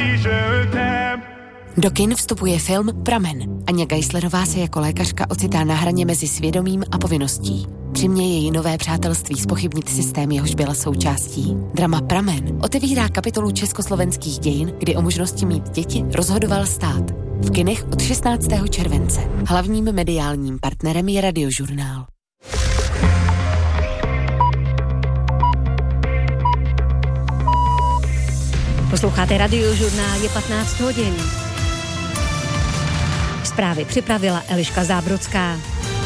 Do kin vstupuje film Pramen. Aňa Geislerová se jako lékařka ocitá na hraně mezi svědomím a povinností. Přiměje její nové přátelství zpochybnit systém, jehož byla součástí. Drama Pramen otevírá kapitolu československých dějin, kdy o možnosti mít děti rozhodoval stát. V kinech od 16. července. Hlavním mediálním partnerem je Radiožurnál. Posloucháte Radiožurnál, je 15 hodin. Zprávy připravila Eliška Zábrodská.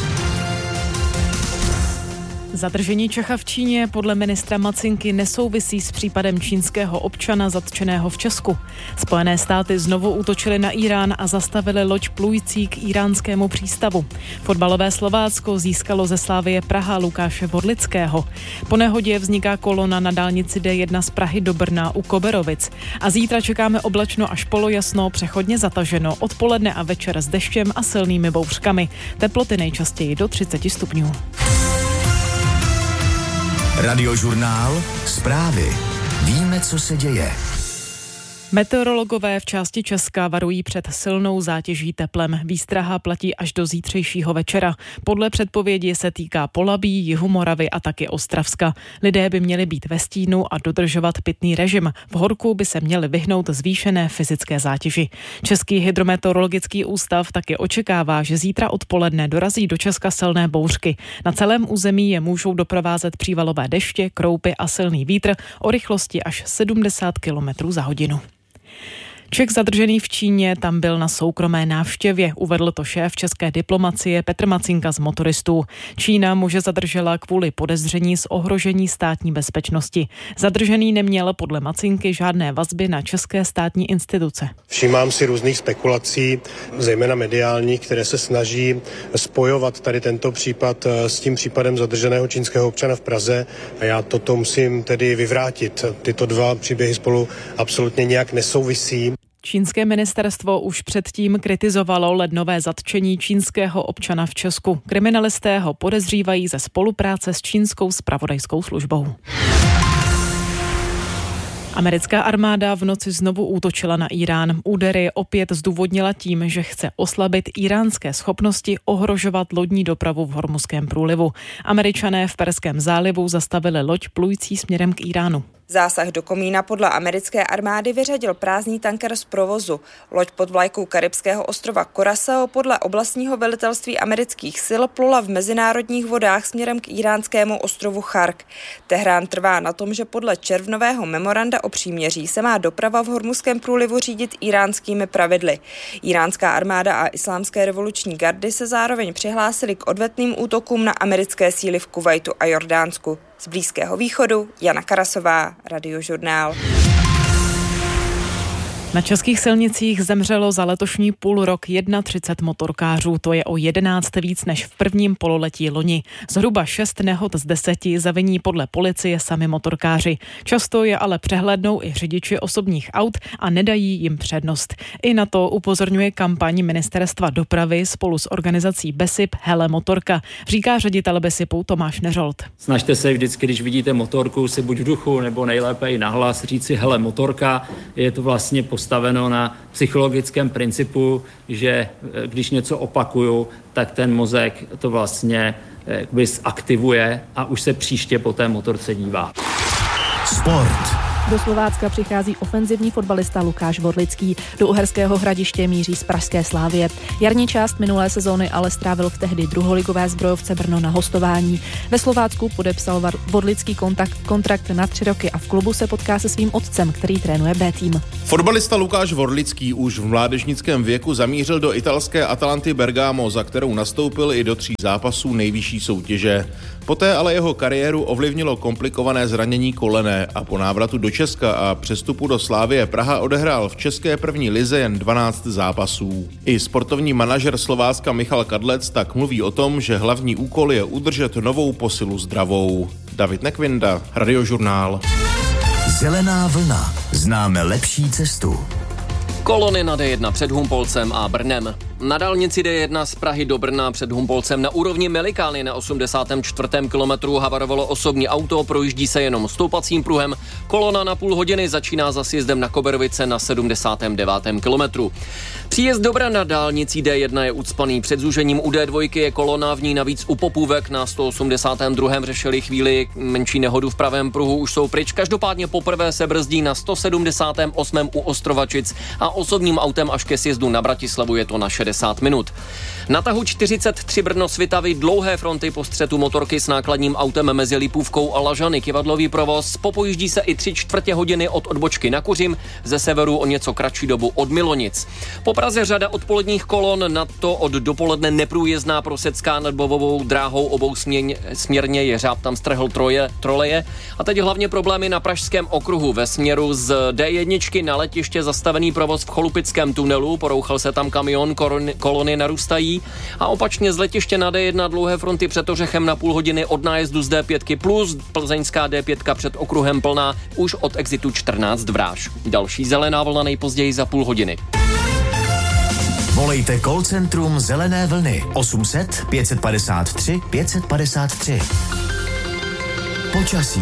Zadržení Čecha v Číně podle ministra Macinky nesouvisí s případem čínského občana zatčeného v Česku. Spojené státy znovu útočily na Irán a zastavili loď plující k iránskému přístavu. Fotbalové Slovácko získalo ze Slavie Praha Lukáše Vodlického. Po nehodě vzniká kolona na dálnici D1 z Prahy do Brna u Koberovic. A zítra čekáme oblačno až polojasno, přechodně zataženo, odpoledne a večer s deštěm a silnými bouřkami. Teploty nejčastěji do 30 stupňů. Radiožurnál, zprávy. Víme, co se děje. Meteorologové v části Česka varují před silnou zátěží teplem. Výstraha platí až do zítřejšího večera. Podle předpovědi se týká Polabí, Jihu Moravy a taky Ostravska. Lidé by měli být ve stínu a dodržovat pitný režim. V horku by se měli vyhnout zvýšené fyzické zátěži. Český hydrometeorologický ústav taky očekává, že zítra odpoledne dorazí do Česka silné bouřky. Na celém území je můžou doprovázet přívalové deště, kroupy a silný vítr o rychlosti až 70 km za hodinu. Čech zadržený v Číně tam byl na soukromé návštěvě, uvedl to šéf české diplomacie Petr Macinka z Motoristů. Čína muže zadržela kvůli podezření z ohrožení státní bezpečnosti. Zadržený neměl podle Macinky žádné vazby na české státní instituce. Všímám si různých spekulací, zejména mediálních, které se snaží spojovat tady tento případ s tím případem zadrženého čínského občana v Praze a já toto musím tedy vyvrátit. Tyto dva příběhy spolu absolutně nějak nesouvisí. Čínské ministerstvo už předtím kritizovalo lednové zatčení čínského občana v Česku. Kriminalisté ho podezřívají ze spolupráce s čínskou zpravodajskou službou. Americká armáda v noci znovu útočila na Irán. Údery opět zdůvodnila tím, že chce oslabit iránské schopnosti ohrožovat lodní dopravu v Hormuzském průlivu. Američané v Perském zálivu zastavili loď plující směrem k Iránu. Zásah do komína podle americké armády vyřadil prázdný tanker z provozu. Loď pod vlajkou karibského ostrova Curaçao podle oblastního velitelství amerických sil plula v mezinárodních vodách směrem k iránskému ostrovu Chark. Tehrán trvá na tom, že podle červnového memoranda o příměří se má doprava v Hormuzském průlivu řídit iránskými pravidly. Iránská armáda a islámské revoluční gardy se zároveň přihlásily k odvetným útokům na americké síly v Kuvajtu a Jordánsku. Z Blízkého východu Jana Karasová, Radiožurnál. Na českých silnicích zemřelo za letošní půlrok 31 motorkářů, to je o 11 víc než v prvním pololetí loni. Zhruba 6 nehod z 10 zaviní podle policie sami motorkáři. Často je ale přehlédnou i řidiči osobních aut a nedají jim přednost. I na to upozorňuje kampaň Ministerstva dopravy spolu s organizací BESIP Hele motorka, říká ředitel BESIPu Tomáš Neřolt. Snažte se vždycky, když vidíte motorku, si buď v duchu nebo nejlépe i nahlas říci Hele motorka. Je to vlastně postaveno na psychologickém principu, že když něco opakuju, tak ten mozek to vlastně aktivuje a už se příště po té motorce dívá. Sport. Do Slovácka přichází ofenzivní fotbalista Lukáš Vodlický. Do Uherského Hradiště míří z pražské Slávie. Jarní část minulé sezóny ale strávil v tehdy druholigové Zbrojovce Brno na hostování. Ve Slovácku podepsal Vodlický kontrakt na 3 roky a v klubu se potká se svým otcem, který trénuje B-tým. Fotbalista Lukáš Vodlický už v mládežnickém věku zamířil do italské Atalanty Bergamo, za kterou nastoupil i do 3 zápasů nejvyšší soutěže. Poté ale jeho kariéru ovlivnilo komplikované zranění kolene a po návratu do Česka a přestupu do Slavie Praha odehrál v české první lize jen 12 zápasů. I sportovní manažer Slovácka Michal Kadlec tak mluví o tom, že hlavní úkol je udržet novou posilu zdravou. David Nekvinda, Radiožurnál. Zelená vlna. Známe lepší cestu. Kolony na D1 před Humpolcem a Brnem. Na dálnici D1 z Prahy do Brna před Humpolcem na úrovni Melikány na 84. kilometru havarovalo osobní auto, projíždí se jenom stoupacím pruhem. Kolona na půl hodiny začíná za sjezdem na Koberovice na 79. kilometru. Příjezd do Brna dálnicí D1 je ucpaný. Před zúžením u D2 je kolona, v ní navíc u Popůvek na 182. řešili chvíli menší nehodu v pravém pruhu, už jsou pryč. Každopádně poprvé se brzdí na 178. u Ostrovačic a osobním autem až ke sjezdu na Bratislavu je to na 60 minut. Na tahu 43 Brno-Svitavy dlouhé fronty po střetu motorky s nákladním autem mezi Lipůvkou a Lažany. Kivadlový provoz, popojíždí se i 3/4 hodiny od odbočky na Kuřim, ze severu o něco kratší dobu od Milonic. Po Praze řada odpoledních kolon, na to od dopoledne neprůjezdná prosecká nad bovovou dráhou obou směrně, jeřáb tam strhl troleje. A teď hlavně problémy na Pražském okruhu. Ve směru z D1 na letiště zastavený provoz v Cholupickém tunelu, porouchal se tam kamion, kolony narůstají. A opačně z letiště na D1 dlouhé fronty před Ořechem na půl hodiny od nájezdu z D5 plus plzeňská D5 před okruhem plná už od exitu 14 Dvráž. Další zelená vlna nejpozději za půl hodiny. Volejte call centrum Zelené vlny 800 553 553. Počasí.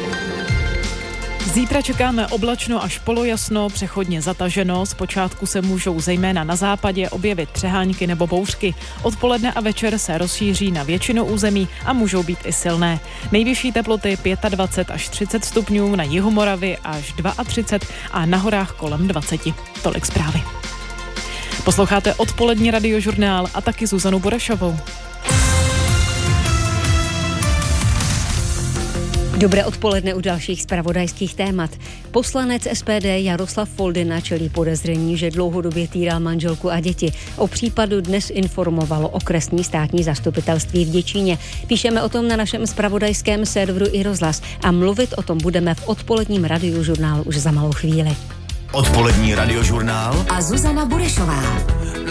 Zítra čekáme oblačno až polojasno, přechodně zataženo. Zpočátku se můžou zejména na západě objevit přehánky nebo bouřky. Odpoledne a večer se rozšíří na většinu území a můžou být i silné. Nejvyšší teploty 25 až 30 stupňů, na jihu Moravy až 32 a na horách kolem 20. Tolik zprávy. Posloucháte odpolední radiožurnál a taky Zuzanu Burešovou. Dobré odpoledne u dalších zpravodajských témat. Poslanec SPD Jaroslav Foldyna čelí podezření, že dlouhodobě týral manželku a děti. O případu dnes informovalo okresní státní zastupitelství v Děčíně. Píšeme o tom na našem zpravodajském serveru iRozhlas a mluvit o tom budeme v odpoledním radiožurnálu už za malou chvíli. Odpolední radiožurnál a Zuzana Burešová.